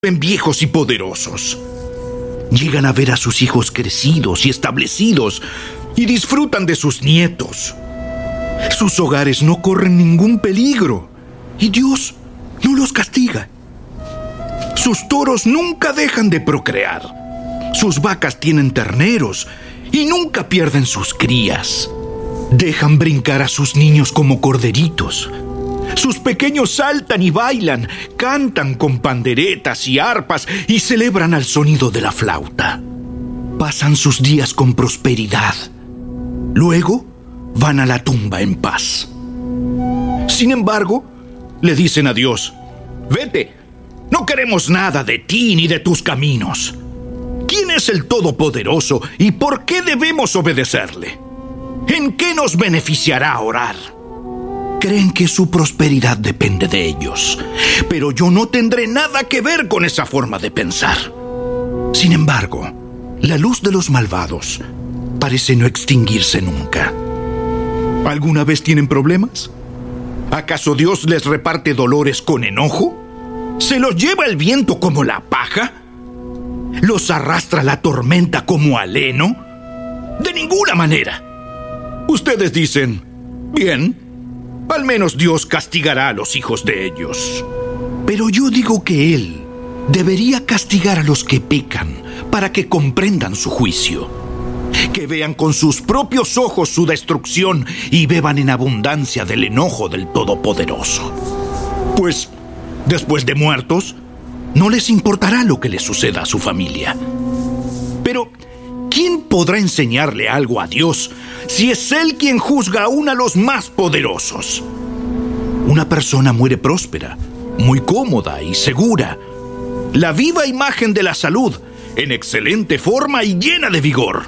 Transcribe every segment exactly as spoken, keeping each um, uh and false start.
En viejos y poderosos. Llegan a ver a sus hijos crecidos y establecidos y disfrutan de sus nietos. Sus hogares no corren ningún peligro y Dios no los castiga. Sus toros nunca dejan de procrear. Sus vacas tienen terneros y nunca pierden sus crías. Dejan brincar a sus niños como corderitos. Sus pequeños saltan y bailan, cantan con panderetas y arpas y celebran al sonido de la flauta. Pasan sus días con prosperidad. Luego van a la tumba en paz. Sin embargo, le dicen a Dios: vete, no queremos nada de ti ni de tus caminos. ¿Quién es el Todopoderoso y por qué debemos obedecerle? ¿En qué nos beneficiará orar? Creen que su prosperidad depende de ellos, pero yo no tendré nada que ver con esa forma de pensar. Sin embargo, la luz de los malvados parece no extinguirse nunca. ¿Alguna vez tienen problemas? ¿Acaso Dios les reparte dolores con enojo? ¿Se los lleva el viento como la paja? ¿Los arrastra la tormenta como al heno? De ninguna manera. Ustedes dicen: bien, al menos Dios castigará a los hijos de ellos. Pero yo digo que Él debería castigar a los que pecan para que comprendan su juicio, que vean con sus propios ojos su destrucción y beban en abundancia del enojo del Todopoderoso. Pues, después de muertos, no les importará lo que les suceda a su familia. Pero, ¿quién podrá enseñarle algo a Dios si es Él quien juzga aún a los más poderosos? Una persona muere próspera, muy cómoda y segura, la viva imagen de la salud, en excelente forma y llena de vigor.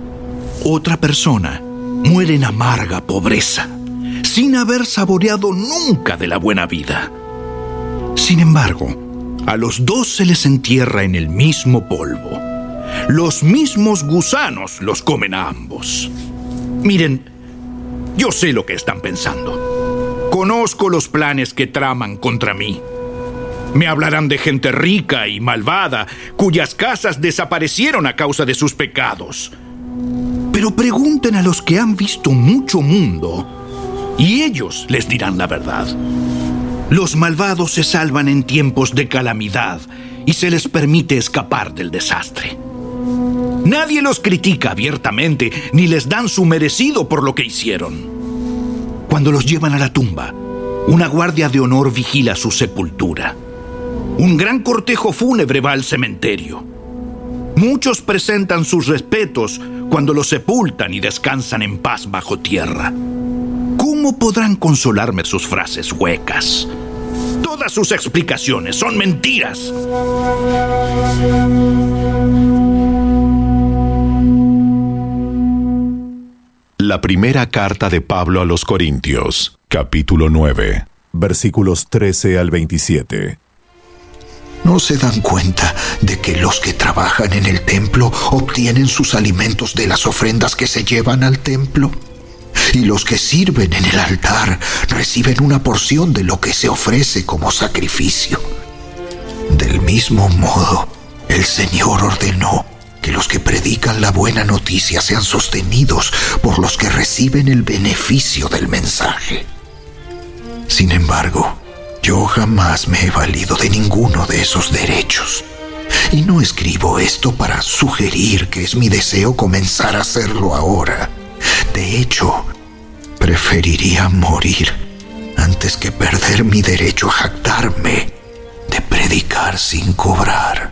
Otra persona muere en amarga pobreza, sin haber saboreado nunca de la buena vida. Sin embargo, a los dos se les entierra en el mismo polvo. Los mismos gusanos los comen a ambos. Miren, yo sé lo que están pensando. Conozco los planes que traman contra mí. Me hablarán de gente rica y malvada, cuyas casas desaparecieron a causa de sus pecados. Pero pregunten a los que han visto mucho mundo, y ellos les dirán la verdad. Los malvados se salvan en tiempos de calamidad y se les permite escapar del desastre. Nadie los critica abiertamente ni les dan su merecido por lo que hicieron. Cuando los llevan a la tumba, una guardia de honor vigila su sepultura. Un gran cortejo fúnebre va al cementerio. Muchos presentan sus respetos cuando los sepultan y descansan en paz bajo tierra. ¿Cómo podrán consolarme sus frases huecas? Todas sus explicaciones son mentiras. La primera carta de Pablo a los Corintios, capítulo nueve, versículos trece al veintisiete. ¿No se dan cuenta de que los que trabajan en el templo obtienen sus alimentos de las ofrendas que se llevan al templo? Y los que sirven en el altar reciben una porción de lo que se ofrece como sacrificio. Del mismo modo, el Señor ordenó que los que predican la buena noticia sean sostenidos por los que reciben el beneficio del mensaje. Sin embargo, yo jamás me he valido de ninguno de esos derechos. Y no escribo esto para sugerir que es mi deseo comenzar a hacerlo ahora. De hecho, preferiría morir antes que perder mi derecho a jactarme de predicar sin cobrar.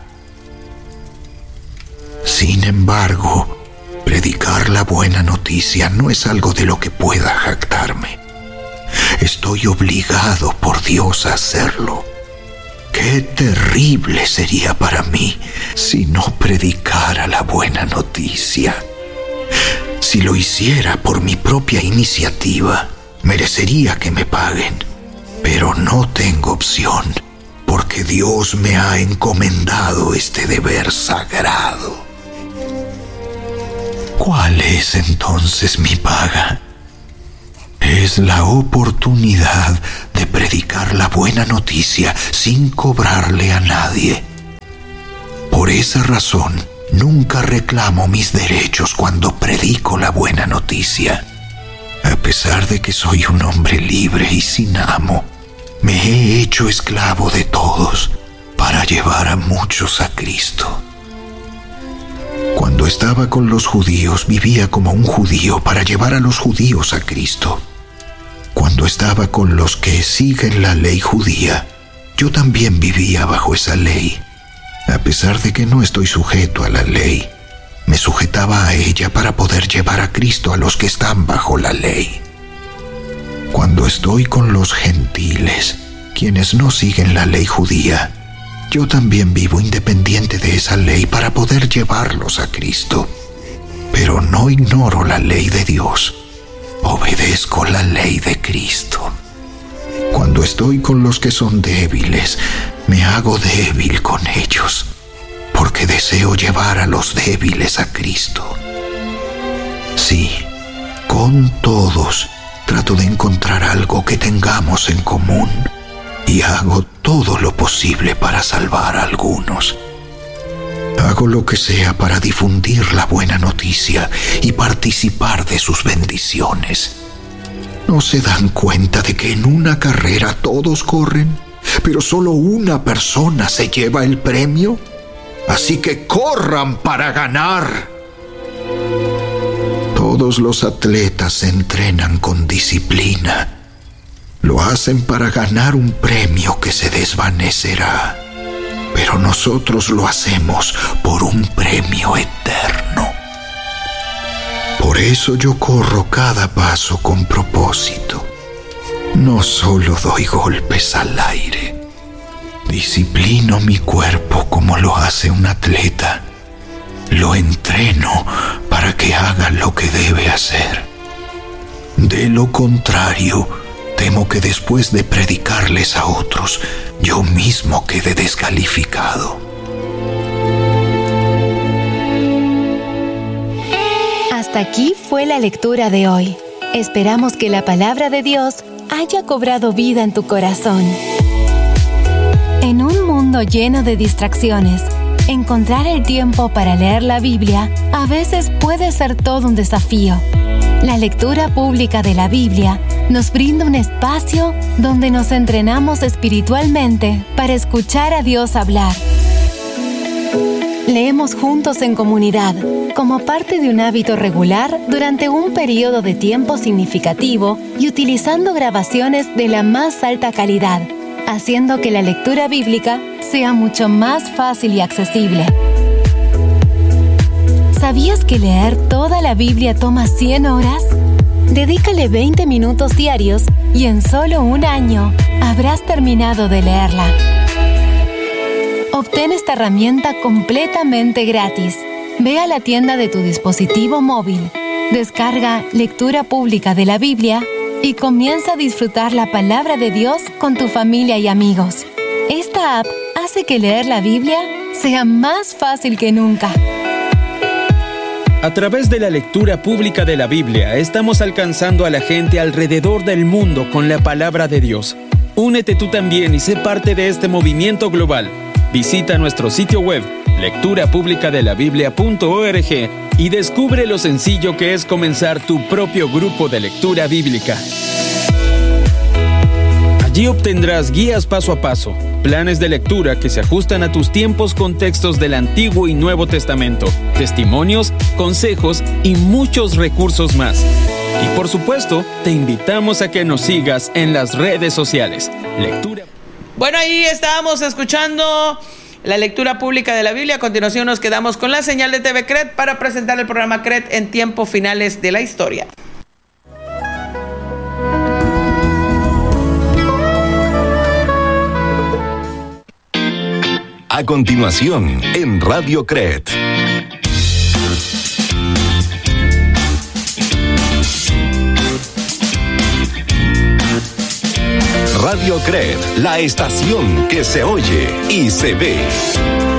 Sin embargo, predicar la buena noticia no es algo de lo que pueda jactarme. Estoy obligado por Dios a hacerlo. Qué terrible sería para mí si no predicara la buena noticia. Si lo hiciera por mi propia iniciativa, merecería que me paguen. Pero no tengo opción, porque Dios me ha encomendado este deber sagrado. ¿Cuál es entonces mi paga? Es la oportunidad de predicar la buena noticia sin cobrarle a nadie, esa razón, nunca reclamo mis derechos cuando predico la buena noticia. A pesar de que soy un hombre libre y sin amo, me he hecho esclavo de todos para llevar a muchos a Cristo. Cuando estaba con los judíos, vivía como un judío para llevar a los judíos a Cristo. Cuando estaba con los que siguen la ley judía, yo también vivía bajo esa ley. A pesar de que no estoy sujeto a la ley, me sujetaba a ella para poder llevar a Cristo a los que están bajo la ley. Cuando estoy con los gentiles, quienes no siguen la ley judía, yo también vivo independiente de esa ley para poder llevarlos a Cristo. Pero no ignoro la ley de Dios, obedezco la ley de Cristo. Cuando estoy con los que son débiles, me hago débil con ellos, porque deseo llevar a los débiles a Cristo. Sí, con todos trato de encontrar algo que tengamos en común y hago todo lo posible para salvar a algunos. Hago lo que sea para difundir la buena noticia y participar de sus bendiciones. ¿No se dan cuenta de que en una carrera todos corren, pero solo una persona se lleva el premio? Así que corran para ganar. Todos los atletas se entrenan con disciplina. Lo hacen para ganar un premio que se desvanecerá. Pero nosotros lo hacemos por un premio eterno. Por eso yo corro cada paso con propósito. No solo doy golpes al aire. Disciplino mi cuerpo como lo hace un atleta. Lo entreno para que haga lo que debe hacer. De lo contrario, temo que después de predicarles a otros, yo mismo quede descalificado. Hasta aquí fue la lectura de hoy. Esperamos que la palabra de Dios haya cobrado vida en tu corazón. En un mundo lleno de distracciones, encontrar el tiempo para leer la Biblia a veces puede ser todo un desafío. La lectura pública de la Biblia nos brinda un espacio donde nos entrenamos espiritualmente para escuchar a Dios hablar. Leemos juntos en comunidad, como parte de un hábito regular durante un periodo de tiempo significativo y utilizando grabaciones de la más alta calidad, haciendo que la lectura bíblica sea mucho más fácil y accesible. ¿Sabías que leer toda la Biblia toma cien horas? Dedícale veinte minutos diarios y en solo un año habrás terminado de leerla. Obtén esta herramienta completamente gratis. Ve a la tienda de tu dispositivo móvil, descarga Lectura Pública de la Biblia y comienza a disfrutar la palabra de Dios con tu familia y amigos. Esta app hace que leer la Biblia sea más fácil que nunca. A través de la lectura pública de la Biblia, estamos alcanzando a la gente alrededor del mundo con la palabra de Dios. Únete tú también y sé parte de este movimiento global. Visita nuestro sitio web, lectura pública de la biblia punto org, y descubre lo sencillo que es comenzar tu propio grupo de lectura bíblica. Allí obtendrás guías paso a paso, planes de lectura que se ajustan a tus tiempos con textos del Antiguo y Nuevo Testamento, testimonios, consejos y muchos recursos más. Y por supuesto, te invitamos a que nos sigas en las redes sociales. Lectura. Bueno, ahí estábamos escuchando la lectura pública de la Biblia. A continuación nos quedamos con la señal de T V C R E T para presentar el programa C R E T en tiempos finales de la historia. A continuación, en Radio C R E T. Radio C R E T, la estación que se oye y se ve.